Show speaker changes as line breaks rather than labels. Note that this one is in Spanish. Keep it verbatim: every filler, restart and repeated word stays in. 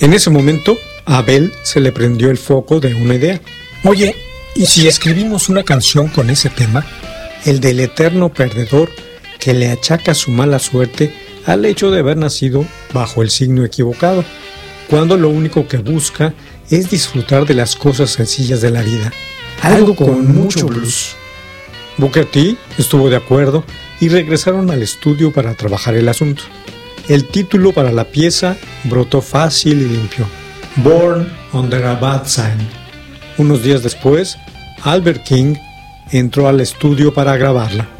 En ese momento, a Abel se le prendió el foco de una idea. Oye, ¿y si escribimos una canción con ese tema? El del eterno perdedor que le achaca su mala suerte al hecho de haber nacido bajo el signo equivocado, cuando lo único que busca es disfrutar de las cosas sencillas de la vida. Algo con mucho blues. Booker T estuvo de acuerdo y regresaron al estudio para trabajar el asunto. El título para la pieza brotó fácil y limpio: Born Under a Bad Sign. Unos días después, Albert King entró al estudio para grabarla.